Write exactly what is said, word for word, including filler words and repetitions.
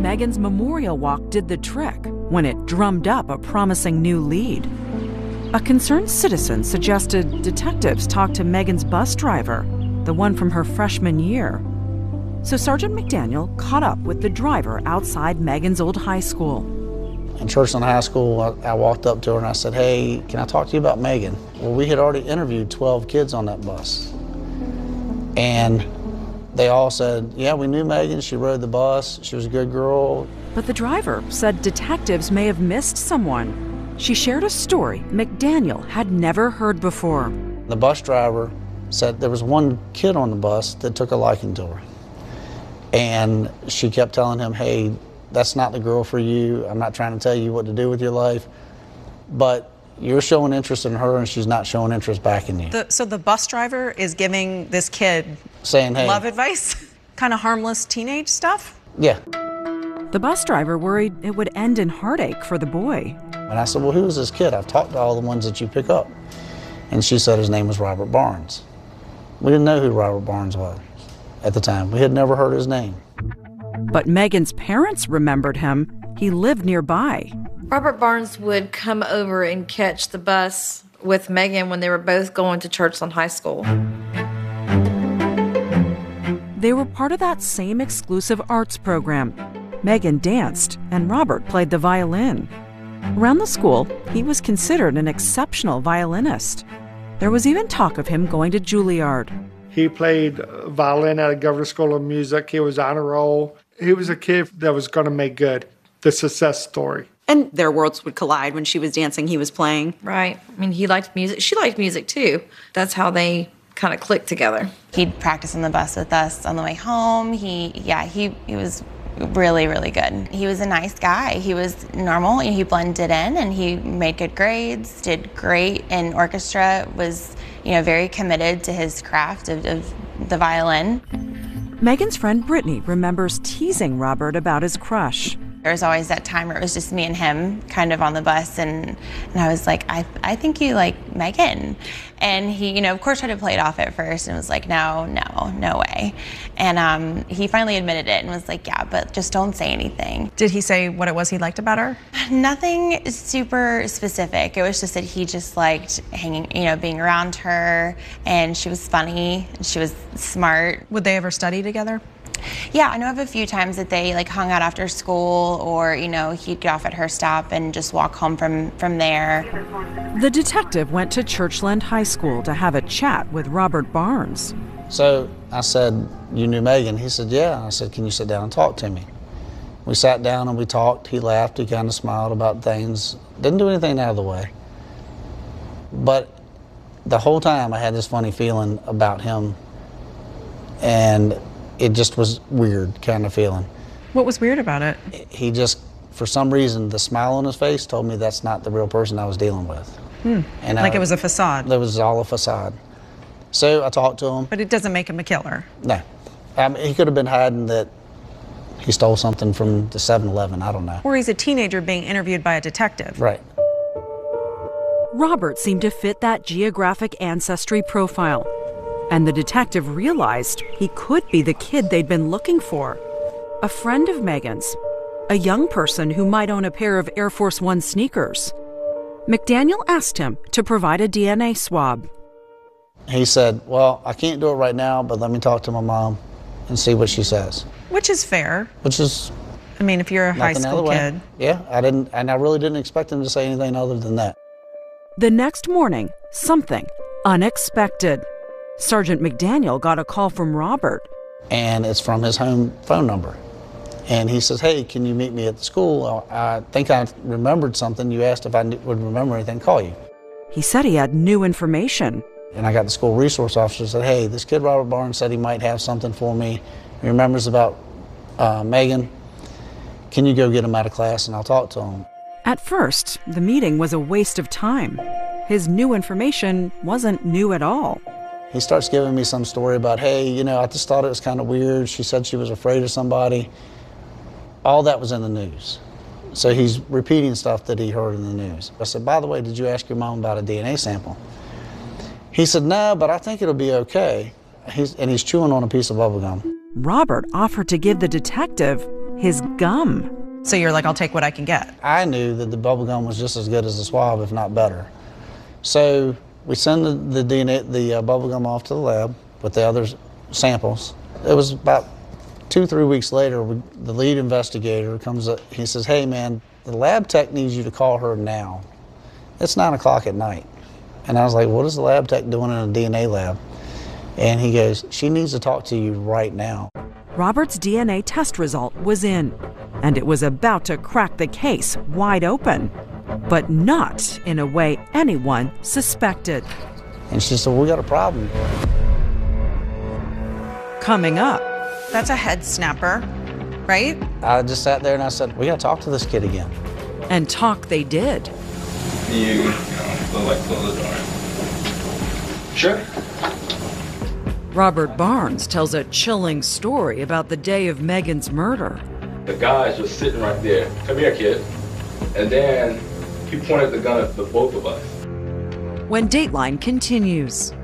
Megan's memorial walk did the trick when it drummed up a promising new lead. A concerned citizen suggested detectives talk to Megan's bus driver, the one from her freshman year. So Sergeant McDaniel caught up with the driver outside Megan's old high school. In Churchland High School, I, I walked up to her and I said, "Hey, can I talk to you about Megan?" Well, we had already interviewed twelve kids on that bus. And they all said, "Yeah, we knew Megan. She rode the bus. She was a good girl." But the driver said detectives may have missed someone. She shared a story McDaniel had never heard before. The bus driver said there was one kid on the bus that took a liking to her. And she kept telling him, "Hey, that's not the girl for you. I'm not trying to tell you what to do with your life, but you're showing interest in her and she's not showing interest back in you." The, so the bus driver is giving this kid saying, "Hey," love advice, kind of harmless teenage stuff? Yeah. The bus driver worried it would end in heartache for the boy. And I said, "Well, who is this kid? I've talked to all the ones that you pick up." And she said his name was Robert Barnes. We didn't know who Robert Barnes was at the time. We had never heard his name. But Megan's parents remembered him. He lived nearby. Robert Barnes would come over and catch the bus with Megan when they were both going to Churchland High School. They were part of that same exclusive arts program. Megan danced, and Robert played the violin. Around the school, he was considered an exceptional violinist. There was even talk of him going to Juilliard. He played violin at a Governor School of Music. He was on a roll. He was a kid that was going to make good. The success story. And their worlds would collide. When she was dancing, he was playing. Right. I mean, he liked music. She liked music, too. That's how they kind of clicked together. He'd practice on the bus with us on the way home. He, yeah, he, he was really, really good. He was a nice guy. He was normal. He blended in, and he made good grades, did great in orchestra, was, you know, very committed to his craft of, of the violin. Megan's friend Brittany remembers teasing Robert about his crush. There was always that time where it was just me and him kind of on the bus, and, and I was like, I, I think you like Megan. And he, you know, of course tried to play it off at first and was like, no, no, no way. And um, he finally admitted it and was like, yeah, but just don't say anything. Did he say what it was he liked about her? Nothing super specific. It was just that he just liked hanging, you know, being around her, and she was funny, and she was smart. Would they ever study together? Yeah, I know of a few times that they like hung out after school, or, you know, he'd get off at her stop and just walk home from, from there. The detective went to Churchland High School to have a chat with Robert Barnes. So I said, "You knew Megan?" He said, "Yeah." I said, "Can you sit down and talk to me?" We sat down and we talked. He laughed, he kind of smiled about things. Didn't do anything out of the way. But the whole time I had this funny feeling about him, and it just was weird kind of feeling. What was weird about it? He just, for some reason, the smile on his face told me that's not the real person I was dealing with. Hmm. And like I, it was a facade. It was all a facade. So I talked to him. But it doesn't make him a killer. No. I mean, he could have been hiding that he stole something from the seven eleven, I don't know. Or he's a teenager being interviewed by a detective. Right. Robert seemed to fit that geographic ancestry profile. And the detective realized he could be the kid they'd been looking for. A friend of Megan's, a young person who might own a pair of Air Force One sneakers. McDaniel asked him to provide a D N A swab. He said, "Well, I can't do it right now, but let me talk to my mom and see what she says." Which is fair. Which is... I mean, if you're a high school kid. Yeah, I didn't, and I really didn't expect him to say anything other than that. The next morning, something unexpected. Sergeant McDaniel got a call from Robert. And it's from his home phone number. And he says, "Hey, can you meet me at the school? I think I remembered something. You asked if I would remember anything, call you." He said he had new information. And I got the school resource officer said, "Hey, this kid Robert Barnes said he might have something for me. He remembers about uh, Megan. Can you go get him out of class and I'll talk to him?" At first, the meeting was a waste of time. His new information wasn't new at all. He starts giving me some story about, "Hey, you know, I just thought it was kind of weird. She said she was afraid of somebody." All that was in the news. So he's repeating stuff that he heard in the news. I said, "By the way, did you ask your mom about a D N A sample?" He said, "No, but I think it'll be okay." He's, and he's chewing on a piece of bubble gum. Robert offered to give the detective his gum. So you're like, I'll take what I can get. I knew that the bubble gum was just as good as the swab, if not better. So we send the, the D N A, the uh, bubble gum off to the lab with the other samples. It was about two, three weeks later, we, the lead investigator comes up, he says, hey man, the lab tech needs you to call her now. It's nine o'clock at night. And I was like, what is the lab tech doing in a D N A lab? And he goes, she needs to talk to you right now. Robert's D N A test result was in, and it was about to crack the case wide open, but not in a way anyone suspected. And she said, we got a problem. Coming up. That's a head snapper, right? I just sat there and I said, we got to talk to this kid again. And talk they did. You, you know, look like close the door. Sure. Robert Barnes tells a chilling story about the day of Megan's murder. The guys was sitting right there. Come here, kid. And then he pointed the gun at the both of us. When Dateline continues.